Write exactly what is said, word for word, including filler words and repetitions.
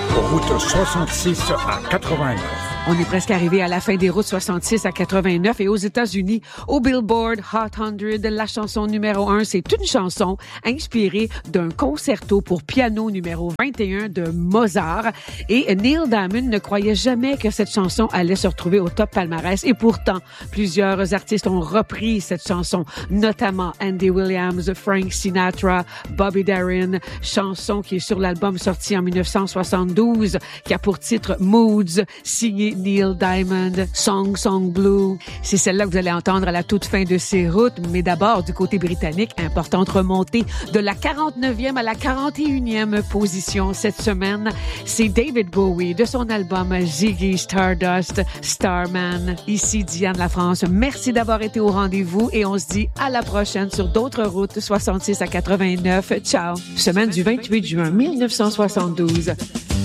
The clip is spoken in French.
route soixante-six à quatre-vingt-neuf. On est presque arrivé à la fin des routes soixante-six à quatre-vingt-neuf et aux États-Unis, au Billboard Hot cent, la chanson numéro un, c'est une chanson inspirée d'un concerto pour piano numéro vingt et un de Mozart. Et Neil Diamond ne croyait jamais que cette chanson allait se retrouver au top palmarès. Et pourtant, plusieurs artistes ont repris cette chanson, notamment Andy Williams, Frank Sinatra, Bobby Darin, chanson qui est sur l'album sorti en dix-neuf cent soixante-douze, qui a pour titre Moods, signé Neil Diamond, Song Song Blue. C'est celle-là que vous allez entendre à la toute fin de ces routes. Mais d'abord, du côté britannique, importante remontée de la quarante-neuvième à la quarante et unième position cette semaine. C'est David Bowie de son album Ziggy Stardust, Starman. Ici Diane Lafrance. Merci d'avoir été au rendez-vous et on se dit à la prochaine sur d'autres routes soixante-six à quatre-vingt-neuf. Ciao. Semaine du vingt-huit juin mille neuf cent soixante-douze.